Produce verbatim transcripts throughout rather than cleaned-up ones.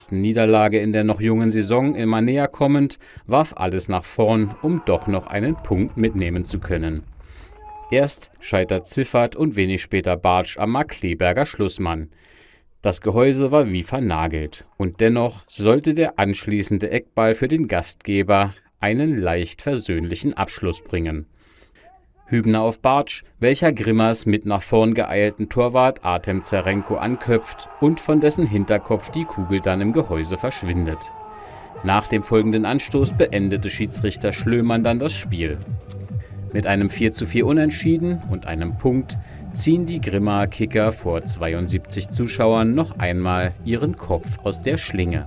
Niederlage in der noch jungen Saison immer näher kommend, warf alles nach vorn, um doch noch einen Punkt mitnehmen zu können. Erst scheitert Ziffert und wenig später Bartsch am Markkleeberger Schlussmann. Das Gehäuse war wie vernagelt, und dennoch sollte der anschließende Eckball für den Gastgeber einen leicht versöhnlichen Abschluss bringen. Hübner auf Bartsch, welcher Grimmers mit nach vorn geeilten Torwart Artem Zerenko anköpft und von dessen Hinterkopf die Kugel dann im Gehäuse verschwindet. Nach dem folgenden Anstoß beendete Schiedsrichter Schlömann dann das Spiel. Mit einem vier zu vier Unentschieden und einem Punkt ziehen die Grimmaer Kicker vor zweiundsiebzig Zuschauern noch einmal ihren Kopf aus der Schlinge.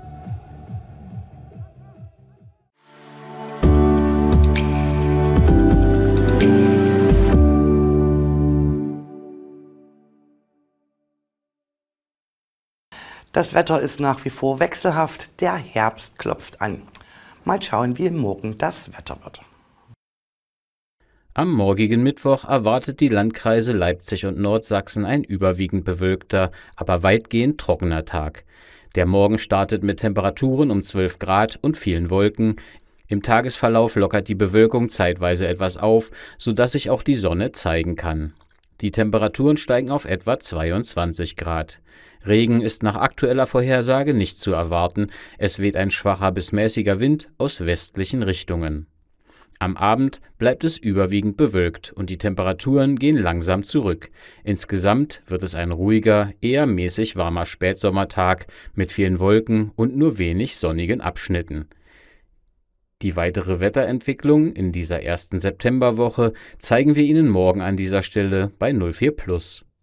Das Wetter ist nach wie vor wechselhaft, der Herbst klopft an. Mal schauen, wie morgen das Wetter wird. Am morgigen Mittwoch erwartet die Landkreise Leipzig und Nordsachsen ein überwiegend bewölkter, aber weitgehend trockener Tag. Der Morgen startet mit Temperaturen um zwölf Grad und vielen Wolken. Im Tagesverlauf lockert die Bewölkung zeitweise etwas auf, sodass sich auch die Sonne zeigen kann. Die Temperaturen steigen auf etwa zweiundzwanzig Grad. Regen ist nach aktueller Vorhersage nicht zu erwarten, es weht ein schwacher bis mäßiger Wind aus westlichen Richtungen. Am Abend bleibt es überwiegend bewölkt und die Temperaturen gehen langsam zurück. Insgesamt wird es ein ruhiger, eher mäßig warmer Spätsommertag mit vielen Wolken und nur wenig sonnigen Abschnitten. Die weitere Wetterentwicklung in dieser ersten Septemberwoche zeigen wir Ihnen morgen an dieser Stelle bei null vier plus.